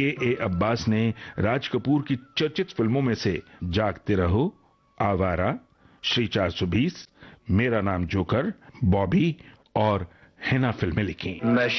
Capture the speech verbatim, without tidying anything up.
के ए अब्बास ने राज कपूर की चर्चित फिल्मों में से जागते रहो, आवारा, श्री चार सौ बीस, मेरा नाम जोकर, बॉबी और हिना फिल्में लिखी।